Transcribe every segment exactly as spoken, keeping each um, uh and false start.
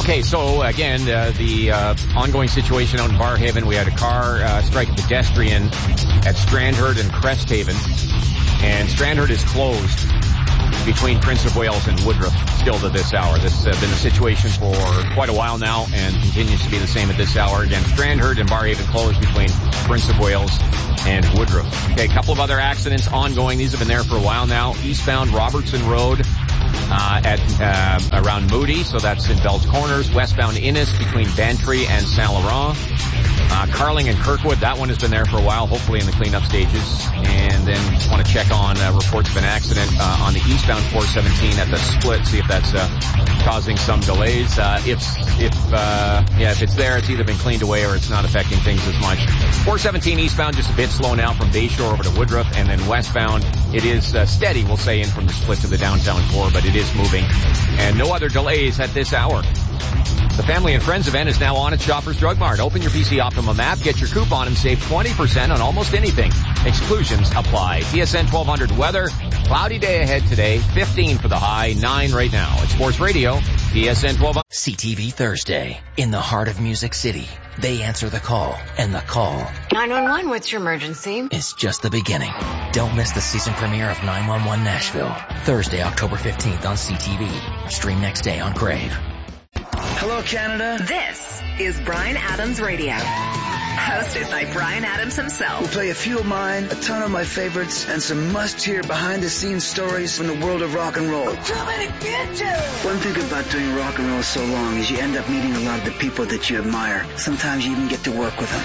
Okay, so again, uh, the uh, ongoing situation out in Barrhaven. We had a car uh, strike a pedestrian at Strandherd and Cresthaven, and Strandherd is closed between Prince of Wales and Woodruff still to this hour. This has uh, been the situation for quite a while now and continues to be the same at this hour. Again, Strandherd and Barrhaven closed between Prince of Wales and Woodruff. Okay, a couple of other accidents ongoing. These have been there for a while now. Eastbound Robertson Road uh, at uh, around Moody, so that's in Bell's Corners. Westbound Innis between Bantry and Saint Laurent. Uh, Carling and Kirkwood, that one has been there for a while, hopefully in the cleanup stages. And then just want to check on uh, reports of an accident uh, on the eastbound four seventeen at the split, see if that's uh, causing some delays. Uh, if, if, uh, yeah, if it's there, it's either been cleaned away or it's not affecting things as much. four seventeen eastbound, just a bit slow now from Bayshore over to Woodruff, and then westbound, it is uh, steady, we'll say, in from the split to the downtown core, but it is moving. And no other delays at this hour. The Family and Friends event is now on at Shoppers Drug Mart. Open your P C Optimum app, get your coupon, and save twenty percent on almost anything. Exclusions apply. T S N twelve hundred weather. Cloudy day ahead today. fifteen for the high, nine right now. It's Sports Radio, T S N twelve hundred. C T V Thursday. In the heart of Music City. They answer the call, and the call nine one one, what's your emergency? Is just the beginning. Don't miss the season premiere of nine one one Nashville. Thursday, October fifteenth on C T V. Stream next day on Crave. Hello, Canada. This is Bryan Adams Radio. Hosted by Bryan Adams himself. We'll play a few of mine, a ton of my favorites, and some must-hear behind-the-scenes stories from the world of rock and roll. One thing about doing rock and roll so long is you end up meeting a lot of the people that you admire. Sometimes you even get to work with them.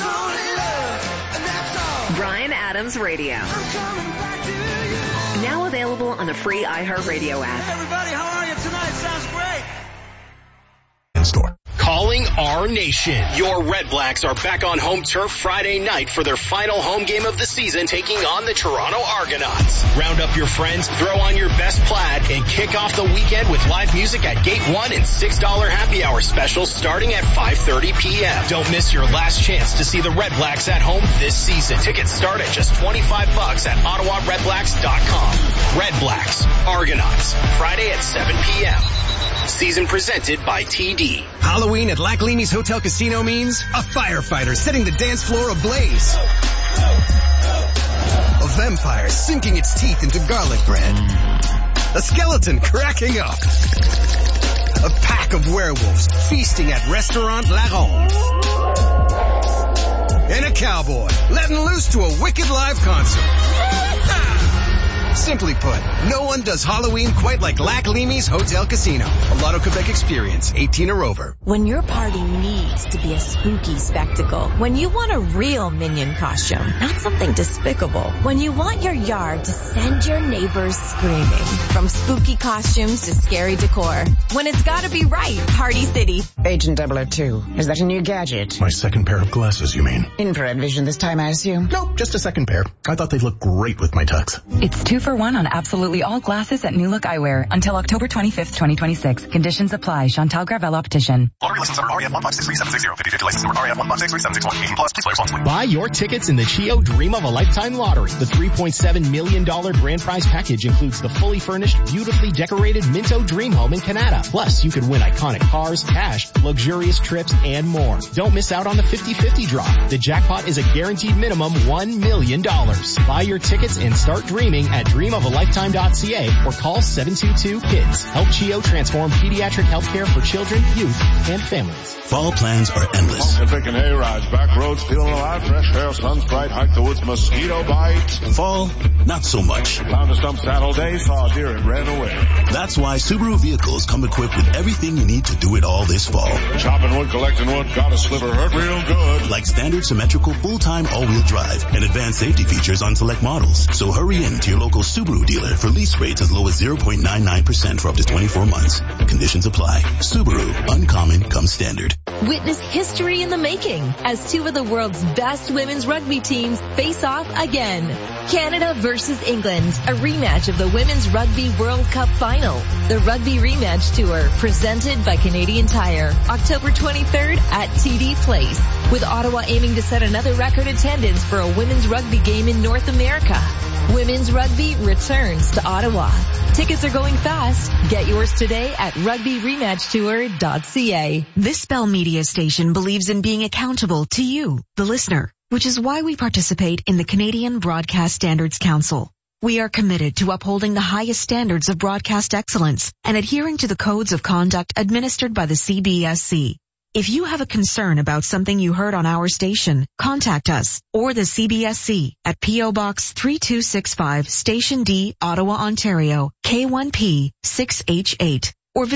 Bryan Adams Radio. Now available on the free iHeartRadio app. Everybody, how are you tonight? Sounds great. In store. Calling our nation. Your Red Blacks are back on home turf Friday night for their final home game of the season, taking on the Toronto Argonauts. Round up your friends, throw on your best plaid, and kick off the weekend with live music at Gate one and six dollar happy hour specials starting at five thirty p.m. Don't miss your last chance to see the Red Blacks at home this season. Tickets start at just twenty-five bucks at ottawa red blacks dot com. Red Blacks, Argonauts, Friday at seven p.m. Season presented by T D. Halloween at Lac Leamy's Hotel Casino means a firefighter setting the dance floor ablaze. A vampire sinking its teeth into garlic bread. A skeleton cracking up. A pack of werewolves feasting at Restaurant La Ronde. And a cowboy letting loose to a wicked live concert. Simply put, no one does Halloween quite like Lac Leamy's Hotel Casino. A Lotto Quebec experience, eighteen or over. When your party needs to be a spooky spectacle, when you want a real Minion costume, not something despicable, when you want your yard to send your neighbors screaming, from spooky costumes to scary decor, when it's gotta be right, Party City. Agent double oh two, is that a new gadget? My second pair of glasses, you mean? Infrared vision this time, I assume? Nope, just a second pair. I thought they'd look great with my tux. It's two for one on absolutely all glasses at New Look Eyewear until October twenty-fifth, twenty twenty-six. Conditions apply. Chantal Gravel Optician. Lottery license number R E F one five six three seven six zero. fifty fifty license number R E F one five six three seven six one. eighteen plus. Please play responsibly. Buy your tickets in the Chio Dream of a Lifetime Lottery. The three point seven million dollars grand prize package includes the fully furnished, beautifully decorated Minto Dream Home in Canada. Plus, you could win iconic cars, cash, luxurious trips, and more. Don't miss out on the fifty fifty draw. The jackpot is a guaranteed minimum one million dollars. Buy your tickets and start dreaming at dream of a lifetime dot c a or call seven two two KIDS. Help Chio transform pediatric healthcare for children, youth, and families. Fall plans are endless. Picking hay rides, back roads, feeling alive, fresh air, sun's bright, hike the woods, mosquito bite. Fall, not so much. Found a stump saddle day, saw a deer and ran away. That's why Subaru vehicles come equipped with everything you need to do it all this fall. Chopping wood, collecting wood, got a sliver, hurt real good. Like standard symmetrical full-time all-wheel drive and advanced safety features on select models. So hurry in to your local Subaru dealer for lease rates as low as zero point nine nine percent for up to twenty-four months. Conditions apply. Subaru, uncommon comes standard. Witness history in the making as two of the world's best women's rugby teams face off again. Canada versus England, a rematch of the Women's Rugby World Cup Final. The Rugby Rematch Tour, presented by Canadian Tire, October twenty-third at T D Place, with Ottawa aiming to set another record attendance for a women's rugby game in North America. Women's rugby returns to Ottawa. Tickets are going fast. Get yours today at rugby rematch tour dot c a. This Bell Media station believes in being accountable to you, the listener, which is why we participate in the Canadian Broadcast Standards Council. We are committed to upholding the highest standards of broadcast excellence and adhering to the codes of conduct administered by the C B S C. If you have a concern about something you heard on our station, contact us or the C B S C at P O Box three two six five, Station D, Ottawa, Ontario, K one P six H eight.